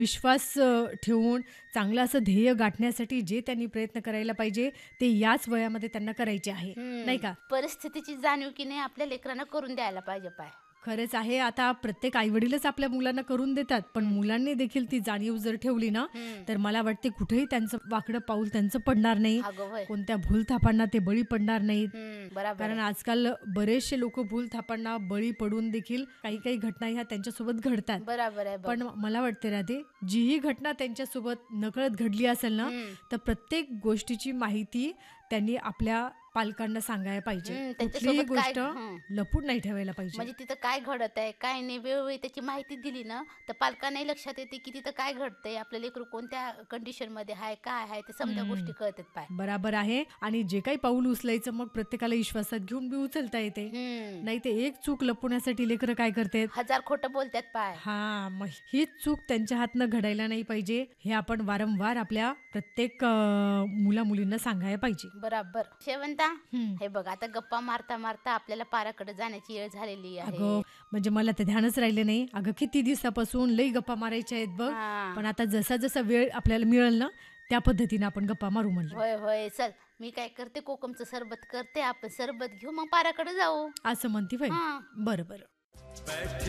विश्वास ठेवून चांगलं असं ध्येय गाठण्यासाठी जे त्यांनी प्रयत्न करायला पाहिजे, ते याच वयामध्ये त्यांना करायचे आहे, नाही का? परिस्थितीची जाणीव की नाही आपल्या लेकरांना करून द्यायला पाहिजे पाय. खरंच आहे. आता प्रत्येक आई-वडीलच आपल्या मुलांना करून देतात, पण मुलांनी देखील ती जाणीव जर ठेवली ना, तर मला वाटते कुठेही त्यांचं वाकडं पाऊल त्यांचं पडणार नाही. अगं होय. कोणत्या भूलथापांना ते बळी पडणार नाहीत. बरोबर कारण आहे. आजकाल बरेचसे लोकं भूलथापांना बळी पडून देखील काही घटना ह्या त्यांच्यासोबत घडतात. बरोबर आहे बघ. पण मला वाटते राधे, जी ही घटना त्यांच्यासोबत नकळत घडली असेल ना, तर प्रत्येक गोष्टीची माहिती त्यांनी आपल्या पालकांना सांगायला पाहिजे. कुठलीही त्यांच्यासोबत काय गोष्ट लपून नाही ठेवायला पाहिजे. म्हणजे तिथं काय घडत आहे काय नाही वेळोवेळी त्याची माहिती दिली ना तर पालकांनाही लक्षात येते की तिथं काय घडतंय, आपलं लेकरू कोणत्या कंडिशन मध्ये आहे काय आहे ते समजा गोष्टी कळतात पाय. बराबर आहे. आणि जे काही पाऊल उचलायचं मग प्रत्येकाला विश्वासात घेऊन बी उचलता येते. नाही ते एक चूक लपवण्यासाठी लेकरं काय करतात, हजार खोटं बोलतात पाय. हा मग हीच चूक त्यांच्या हातनं घडायला नाही पाहिजे. हे आपण वारंवार आपल्या प्रत्येक मुला मुलींना सांगायला पाहिजे. बराबर शेवंता. हे बघ आता गप्पा मारता मारता आपल्याला पाराकडे जाण्याची वेळ झालेली आहे. अगं म्हणजे मला ते ध्यानच राहिले नाही. अगं किती दिवसापासून लई गप्पा मारायच्या आहेत बघ. पण आता जसा जसा वेळ आपल्याला मिळेल ना, त्या पद्धतीने आपण गप्पा मारू म्हणलं. होय होय चल मी काय करते कोकमचं सरबत करते, आपण सरबत घेऊ मग पाराकडे जाऊ. असं म्हणते होय. हा. बरं बरं.